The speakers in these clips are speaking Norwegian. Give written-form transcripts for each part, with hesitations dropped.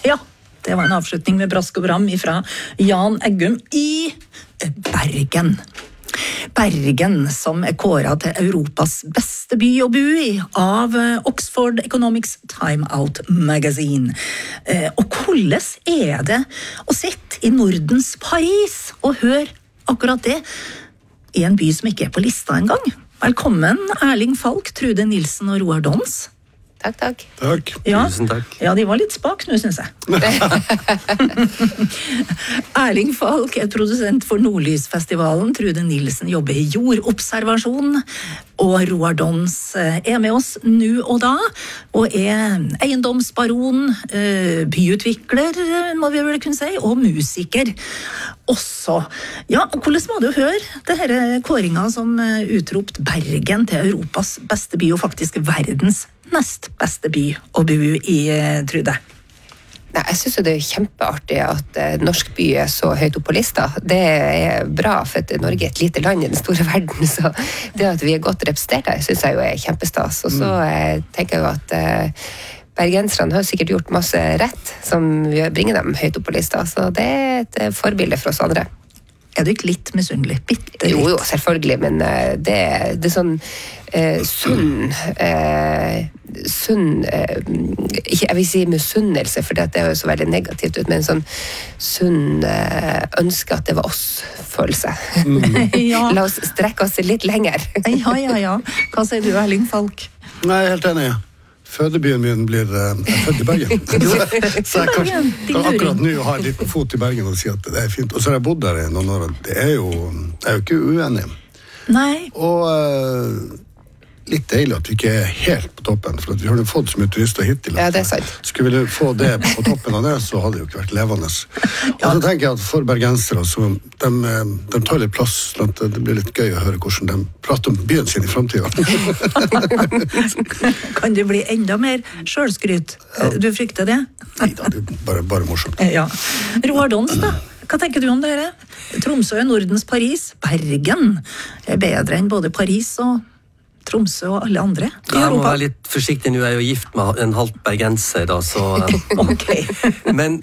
Ja, det var en avslutning med brask og bram fra Jan Eggum i Bergen. Bergen, som er kåret til Europas beste by å bo i av Oxford Economics Time Out Magazine. Og hvordan er det å sitte i Nordens Paris og høre akkurat det i en by som ikke er på lista engang? Velkommen, Erling Falk, Trude Nilsen og Roar Dons. Takk. Ja, Tusen takk. Ja, de var litt spak nå, synes jeg. Erling Falk er produsent for Nordlysfestivalen. Trude Nilsen jobber i jordobservasjon. Og Roar Dons er med oss nå og da, og er eiendomsbaron, byutvikler, må vi vel kunne si, og musiker også. Ja, hvordan var det å høre denne kåringen som utropt Bergen til Europas beste by, og faktisk verdens nest beste by å bo i, Trude? Nei, jeg synes jo det er kjempeartig at norsk by er så høyt opp på lista. Det er bra, for at Norge er et lite land i den store verden, så det at vi er godt representert her, synes jeg jo er kjempestas. Og så tenker jeg jo at bergenserne har sikkert gjort masse rett som bringer dem høyt opp på lista, så det er et forbilde for oss andre. Er du ikke litt misunnelig? Bitte litt? Jo, selvfølgelig, men det er sånn sunn ikke, jeg vil si misunnelse, for det er jo så veldig negativt ut, men sånn sunn ønske at det var oss-følelse. Ja. La oss strekke oss litt lenger. Ja. Hva sier du, Erling Falk? Nei, jeg er helt enig. Fødebyen min blir født i Bergen. Så jeg kan akkurat nå ha en liten fot i Bergen og si at det er fint. Og så har jeg bodd der i noen år, og det er jo, jeg er jo ikke uenig. Nei. Og litt deilig at vi ikke er helt på toppen, for vi har jo fått så mye turister hittil. Ja, det er sant. Skulle vi få det på toppen av det, så hadde det jo ikke vært levende. Og så tenker jeg at for bergensere, så de tar litt plass, sånn at det blir litt gøy å høre hvordan de prater om byen sin i fremtiden. Kan det bli enda mer selvskryt? Du frykter det? Neida, det er bare morsomt. Ja. Roar Dons, da? Hva tenker du om dere? Tromsø er Nordens Paris. Bergen er bedre enn både Paris og Tromsø og alle andre i Jeg må Europa. være litt forsiktig nå, jeg er jo gift med en halvt bergenser da, så Ok. Men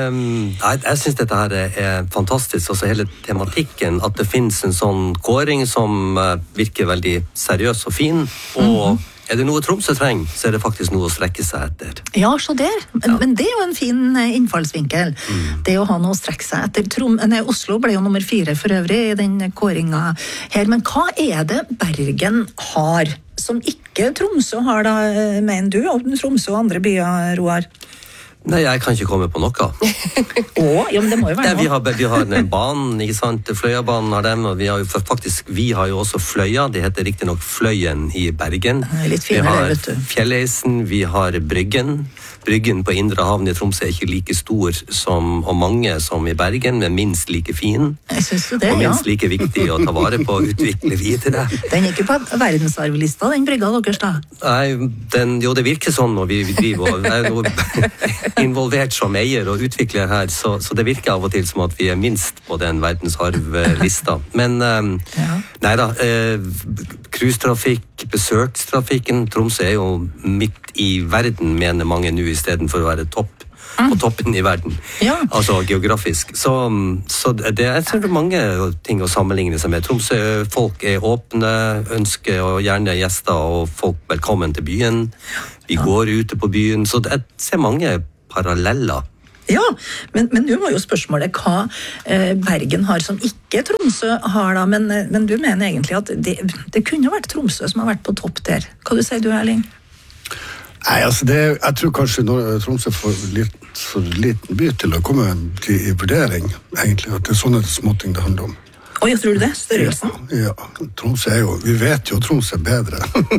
jeg synes dette her er fantastisk, altså hele tematikken, at det finnes en sånn kåring som virker veldig seriøs og fin, og er det noe Tromsø trenger, så er det faktisk noe å strekke seg etter. Ja, så der. Men det er jo en fin innfallsvinkel. Det å ha noe å strekke seg etter. Oslo ble jo nummer 4 for øvrig i den kåringen her. Men hva er det Bergen har som ikke Tromsø har da, mener du? Og Tromsø og andre byer, Roar? Nei, jeg kan ikke komme på noe. Ja, men det må jo være noe. Vi har en banen, ikke sant? Fløyabanen har dem, og vi har jo også Fløya, det heter riktig nok Fløyen i Bergen. Litt finere, vet du. Vi har Fjelleisen, vi har Bryggen. Bryggen på Indre Havn i Tromsø er ikke like stor og mange som i Bergen, men minst like fin. Jeg synes jo det, og minst ja. like viktig å ta vare på og utvikle videre. Den er ikke på verdensarvlista, den brygga deres da? Nei, jo det virker sånn når vi driver og er jo involvert som eier og utvikler her, så det virker av og til som at vi er minst på den verdensarvlista. Men nei da, cruisetrafikk, besøkstrafikken, Tromsø er jo midt i verden, mener mange nå, i stedet for å være på toppen i verden. Ja. Altså geografisk. Så det er mange ting å sammenligne seg med. Tromsø, folk er åpne, ønsker og gjerne gjester og folk velkommen til byen. Vi går ute på byen, så jeg ser mange paralleller. Ja, men nå var jo spørsmålet hva Bergen har som ikke Tromsø har da, men du mener egentlig at det kunne vært Tromsø som har vært på topp der. Hva du sier du, Erling? Nei, altså jeg tror kanskje Tromsø får for liten by til å komme til vurdering, egentlig, at det er sånne småting det handler om. Jeg tror du det? Størrelsen? Ja, Tromsø er jo, vi vet jo Tromsø er bedre.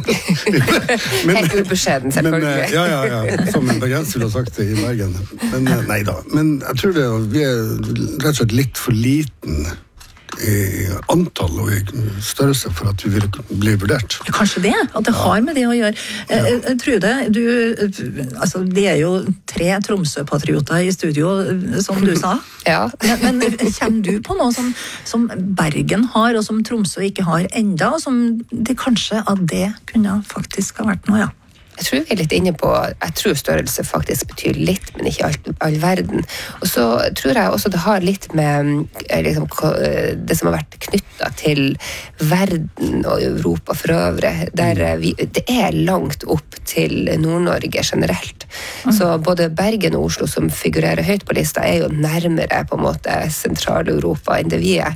Helt ubeskjeden, selvfølgelig. Ja, som en bergenser ville ha sagt det i Bergen. Men nei da, men jeg tror vi er rett og slett litt for liten i antall og i størrelse for at vi vil bli vurdert. Kanskje det, at det har med det å gjøre. Trude, altså det er jo 3 Tromsø-patrioter i studio, som du sa. Ja. Men kommer du på noe som Bergen har, og som Tromsø ikke har enda, og som det kanskje av det kunne faktisk ha vært noe, ja? Jeg tror vi er litt inne på, jeg tror størrelse faktisk betyr litt, men ikke all verden. Og så tror jeg også det har litt med liksom, det som har vært knyttet til verden og Europa for øvrig, der det er langt opp til Nord-Norge generelt. Så både Bergen og Oslo som figurerer høyt på lista er jo nærmere på en måte Sentral-Europa enn det vi er.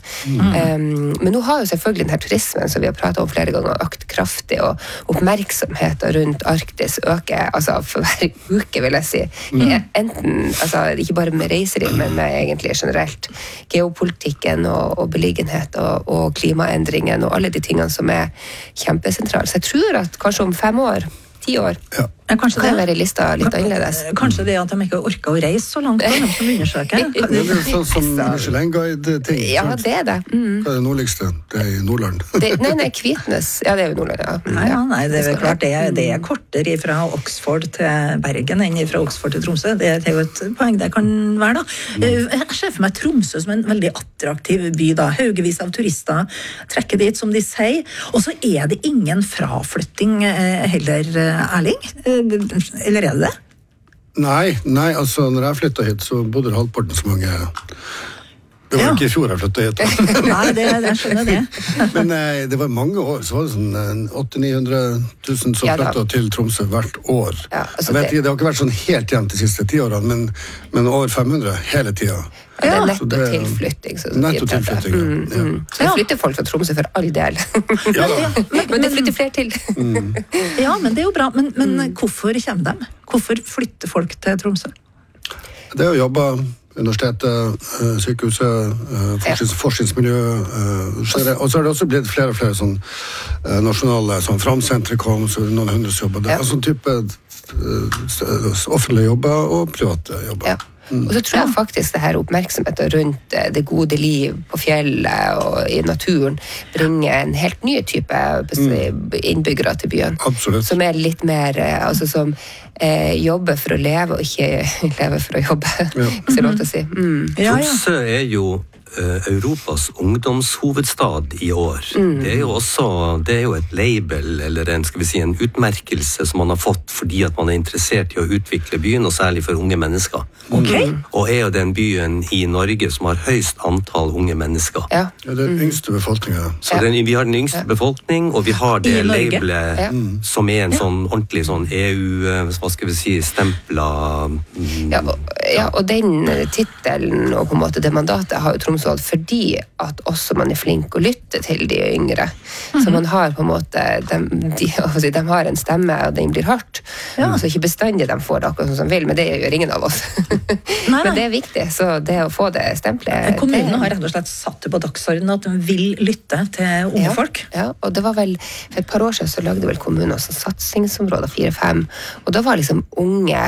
Men nå har jo selvfølgelig denne turismen som vi har pratet om flere ganger økt kraftig, og oppmerksomheten rundt Arktis øker, altså for hver uke vil jeg si. Enten, altså ikke bare med reiseliv, men med egentlig generelt geopolitikken og beliggenhet og klimaendringen og alle de tingene som er kjempesentrale. Så jeg tror at kanskje om 5 år, 10 år, kanskje kan være lista litt annerledes. Kanskje det at de ikke orker å reise så langt for dem som undersøker. Det er sånn som Michelin-guide-ting. Ja, det er det. Hva er det nordligste? Det er i Nordland. Nei, Kvitnes. Ja, det er jo Nordland, ja. Nei, det er klart, det er kortere fra Oxford til Bergen enn fra Oxford til Tromsø. Det er jo et poeng det kan være, da. Jeg ser for meg Tromsø som en veldig attraktiv by, da. Haugevis av turister trekker dit, som de sier. Og så er det ingen fraflytting heller, Erling. Eller er det det? Nei, altså når jeg flyttet hit, så bodde det halvparten så mange. Det var ikke i fjor jeg flyttet hit. Nei, det skjønner det. Men det var mange år, så var det sånn 800 000-900 000 som flyttet til Tromsø hvert år. Ja, altså jeg vet ikke, det har ikke vært sånn helt jevnt de siste 10 årene, men over 500 hele tiden. Det er netto tilflytting. Netto tilflytting, Så det flytter folk fra Tromsø for all del. Men det flytter flere til. Ja, men det er jo bra. Men hvorfor kommer de? Hvorfor flytter folk til Tromsø? Det er jo jobber universitetet, sykehuset, forskningsmiljø. Og så har det også blitt flere og flere sånn nasjonale, sånn Framsenteret kom, så noen 100 jobber. Det er sånn type offentlige jobber og private jobber. Og så tror jeg faktisk det her oppmerksomheten rundt det gode liv på fjellet og i naturen bringer en helt ny type innbyggere til byen. Absolutt. Som er litt mer, altså som jobber for å leve og ikke leve for å jobbe, hvis det er lov til å si. Tromsø er jo Europas ungdomshovedstad i år. Det er jo et label, eller en utmerkelse som man har fått fordi at man er interessert i å utvikle byen, og særlig for unge mennesker. Og er jo den byen i Norge som har høyst antall unge mennesker. Ja, det er den yngste befolkningen. Så vi har den yngste befolkning, og vi har det labelet som er en sånn ordentlig sånn EU, hva skal vi si, stempla. Og den titelen og på en måte det mandatet har jo Tromsø fordi at også man er flink å lytte til de yngre. Så man har på en måte, de har en stemme, og den blir hørt. Så ikke bestandig de får det akkurat som de vil, men det gjør ingen av oss. Men det er viktig, så det å få det stemplet... Kommunen har rett og slett satt det på dagsordenen at de vil lytte til unge folk. Ja, og det var vel, for et par år siden så lagde vel kommunen også satsingsområder 4-5, og da var liksom unge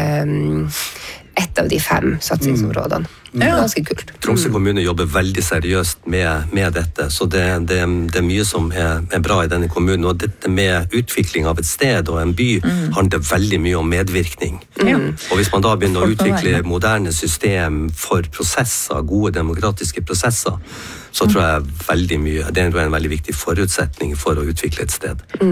et av de 5 satsingsområdene. Det er ganske kult. Tromsø kommune jobber veldig seriøst med dette, så det er mye som er bra i denne kommunen, og dette med utvikling av et sted og en by handler veldig mye om medvirkning. Og hvis man da begynner å utvikle moderne system for prosesser, gode demokratiske prosesser, så tror jeg det er en veldig viktig forutsetning for å utvikle et sted.